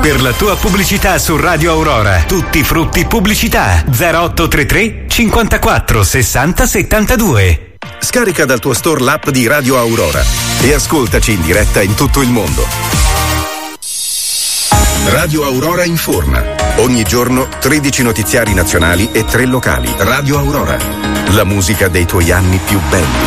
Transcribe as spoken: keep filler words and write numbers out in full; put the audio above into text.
Per la tua pubblicità su Radio Aurora, tutti frutti pubblicità. zero otto tre tre cinquantaquattro sessanta settantadue. Scarica dal tuo store l'app di Radio Aurora e ascoltaci in diretta in tutto il mondo. Radio Aurora informa. Ogni giorno tredici notiziari nazionali e tre locali. Radio Aurora. La musica dei tuoi anni più belli.